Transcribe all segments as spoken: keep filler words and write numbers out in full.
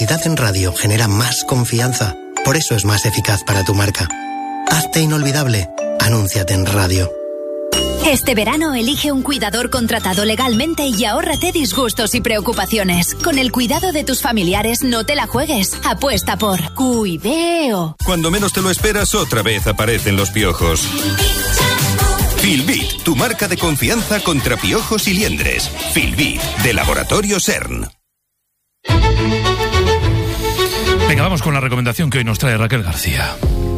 publicidad en radio genera más confianza. Por eso es más eficaz para tu marca. Hazte inolvidable. Anúnciate en radio. Este verano elige un cuidador contratado legalmente y ahórrate disgustos y preocupaciones. Con el cuidado de tus familiares no te la juegues. Apuesta por Cuideo. Cuando menos te lo esperas, otra vez aparecen los piojos. Filbit, tu marca de confianza contra piojos y liendres. Filbit, de Laboratorio CERN. Venga, vamos con la recomendación que hoy nos trae Raquel García.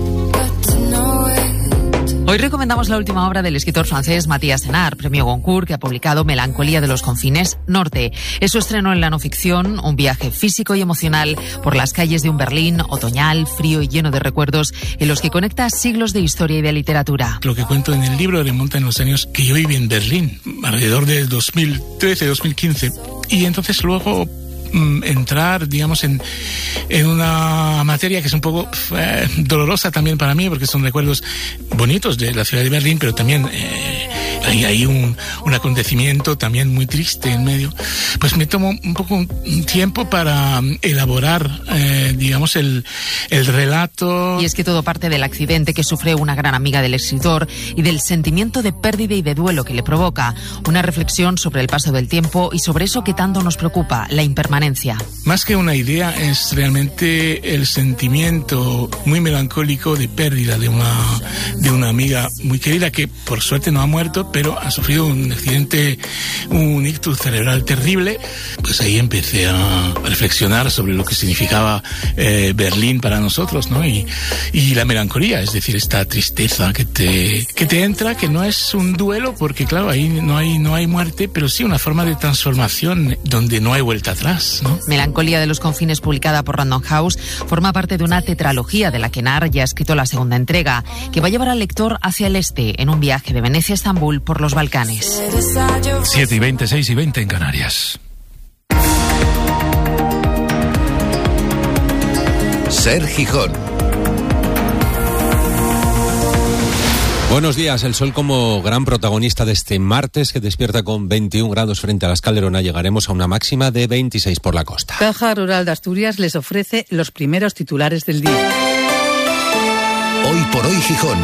Hoy recomendamos la última obra del escritor francés Matías Senard, premio Goncourt, que ha publicado Melancolía de los confines norte. Es su estreno en la no ficción, un viaje físico y emocional por las calles de un Berlín otoñal, frío y lleno de recuerdos, en los que conecta siglos de historia y de literatura. Lo que cuento en el libro remonta en los años que yo viví en Berlín, alrededor de dos mil trece, dos mil quince. Y entonces luego entrar, digamos, en, en una materia que es un poco eh, dolorosa también para mí, porque son recuerdos bonitos de la ciudad de Berlín, pero también eh, hay, hay un, un acontecimiento también muy triste en medio. Pues me tomo un poco un tiempo para elaborar, eh, digamos, el, el relato. Y es que todo parte del accidente que sufre una gran amiga del escritor y del sentimiento de pérdida y de duelo que le provoca. Una reflexión sobre el paso del tiempo y sobre eso que tanto nos preocupa, la impermanencia. Más que una idea, es realmente el sentimiento muy melancólico de pérdida de una, de una amiga muy querida que por suerte no ha muerto, pero ha sufrido un accidente, un ictus cerebral terrible. Pues ahí empecé a reflexionar sobre lo que significaba eh, Berlín para nosotros, ¿no? Y, y la melancolía, es decir, esta tristeza que te, que te entra, que no es un duelo, porque claro, ahí no hay, no hay muerte, pero sí una forma de transformación donde no hay vuelta atrás, ¿no? Melancolía de los confines, publicada por Random House, forma parte de una tetralogía de la que Senard ya ha escrito la segunda entrega, que va a llevar al lector hacia el este, en un viaje de Venecia a Estambul por los Balcanes. siete y veinte, seis y veinte en Canarias. Ser Gijón. Buenos días. El sol como gran protagonista de este martes, que despierta con veintiún grados frente a la Escalerona. Llegaremos a una máxima de veintiséis por la costa. Caja Rural de Asturias les ofrece los primeros titulares del día. Hoy por hoy Gijón.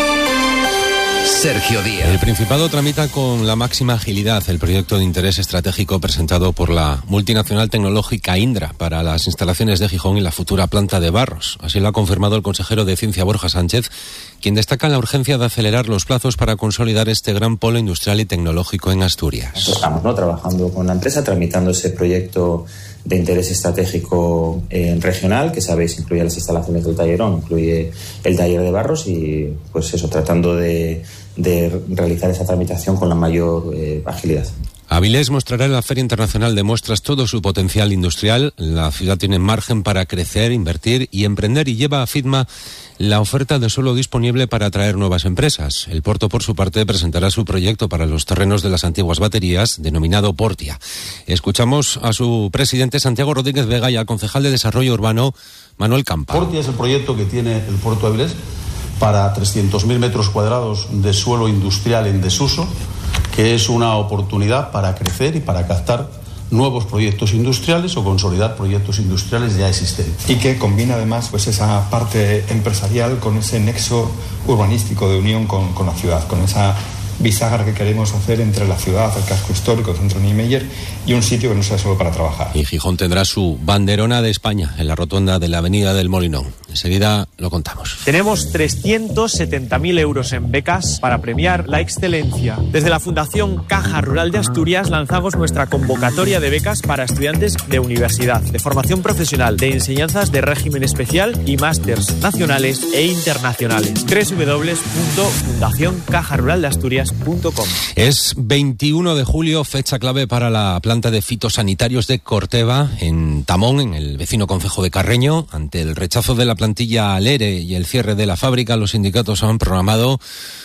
Sergio Díaz. El Principado tramita con la máxima agilidad el proyecto de interés estratégico presentado por la multinacional tecnológica Indra para las instalaciones de Gijón y la futura planta de Barros. Así lo ha confirmado el consejero de Ciencia, Borja Sánchez, quien destaca la urgencia de acelerar los plazos para consolidar este gran polo industrial y tecnológico en Asturias. Estamos, ¿no?, trabajando con la empresa, tramitando ese proyecto de interés estratégico eh, regional, que sabéis incluye las instalaciones del tallerón, incluye el taller de Barros y pues eso, tratando de, de realizar esa tramitación con la mayor eh, agilidad. Avilés mostrará en la Feria Internacional de Muestras todo su potencial industrial. La ciudad tiene margen para crecer, invertir y emprender y lleva a FITMA la oferta de suelo disponible para atraer nuevas empresas. El Porto, por su parte, presentará su proyecto para los terrenos de las antiguas baterías, denominado Portia. Escuchamos a su presidente, Santiago Rodríguez Vega, y al concejal de Desarrollo Urbano, Manuel Campa. Portia es el proyecto que tiene el Puerto de Avilés para trescientos mil metros cuadrados de suelo industrial en desuso, que es una oportunidad para crecer y para captar nuevos proyectos industriales o consolidar proyectos industriales ya existentes. Y que combina además pues esa parte empresarial con ese nexo urbanístico de unión con, con la ciudad, con esa bisagra que queremos hacer entre la ciudad, el casco histórico, el centro Niemeyer, y un sitio que no sea solo para trabajar. Y Gijón tendrá su banderona de España en la rotonda de la Avenida del Molinón. Enseguida lo contamos. Tenemos trescientos setenta mil euros en becas para premiar la excelencia. Desde la Fundación Caja Rural de Asturias lanzamos nuestra convocatoria de becas para estudiantes de universidad, de formación profesional, de enseñanzas de régimen especial y másters nacionales e internacionales. doble u doble u doble u punto fundación caja rural de asturias punto com. Es veintiuno de julio, fecha clave para la planta de fitosanitarios de Corteva, en Tamón, en el vecino concejo de Carreño. Ante el rechazo de la plantilla al ERE y el cierre de la fábrica, los sindicatos han programado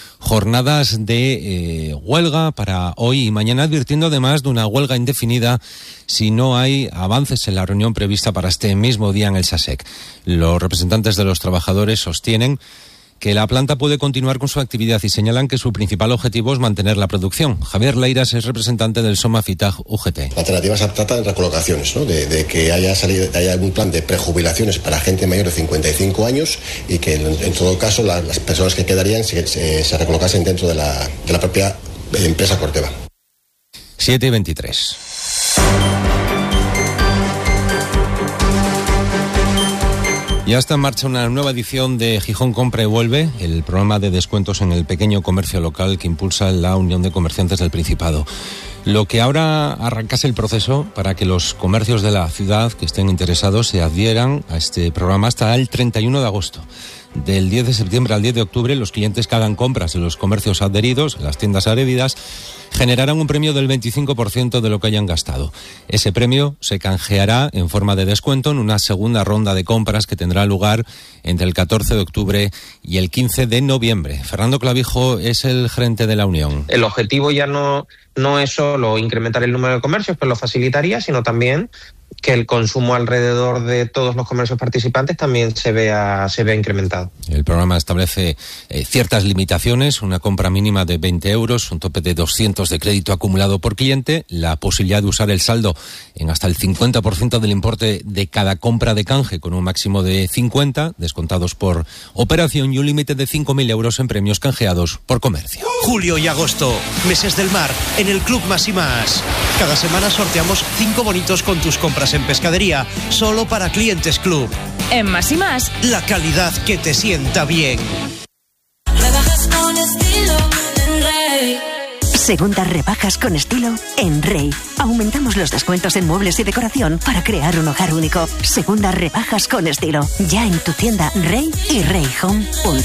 jornadas de eh, huelga para hoy y mañana, advirtiendo además de una huelga indefinida si no hay avances en la reunión prevista para este mismo día en el SASEC. Los representantes de los trabajadores sostienen que la planta puede continuar con su actividad y señalan que su principal objetivo es mantener la producción. Javier Leiras es representante del Somafitag U G T. La alternativa se trata de recolocaciones, ¿no? de, de que haya salido, haya algún plan de prejubilaciones para gente mayor de cincuenta y cinco años y que en, en todo caso la, las personas que quedarían se, se, se recolocasen dentro de la, de la propia empresa Corteva. siete y veintitrés. Ya está en marcha una nueva edición de Gijón Compra y Vuelve, el programa de descuentos en el pequeño comercio local que impulsa la Unión de Comerciantes del Principado. Lo que ahora arrancase el proceso para que los comercios de la ciudad que estén interesados se adhieran a este programa hasta el treinta y uno de agosto. Del diez de septiembre al diez de octubre, los clientes que hagan compras en los comercios adheridos, en las tiendas adheridas, generarán un premio del veinticinco por ciento de lo que hayan gastado. Ese premio se canjeará en forma de descuento en una segunda ronda de compras que tendrá lugar entre el catorce de octubre y el quince de noviembre. Fernando Clavijo es el gerente de la Unión. El objetivo ya no, no es solo incrementar el número de comercios, que lo facilitaría, sino también que el consumo alrededor de todos los comercios participantes también se vea, se vea incrementado. El programa establece eh, ciertas limitaciones, una compra mínima de veinte euros, un tope de doscientos de crédito acumulado por cliente, la posibilidad de usar el saldo en hasta el cincuenta por ciento del importe de cada compra de canje con un máximo de cincuenta, descontados por operación, y un límite de cinco mil euros en premios canjeados por comercio. Julio y agosto, meses del mar, en el Club Más y Más. Cada semana sorteamos cinco bonitos con tus compras en pescadería, solo para clientes Club. En Más y Más, la calidad que te sienta bien. Rebajas con estilo en Rey. Segundas rebajas con estilo en Rey. Aumentamos los descuentos en muebles y decoración para crear un hogar único. Segundas rebajas con estilo. Ya en tu tienda Rey y rey home punto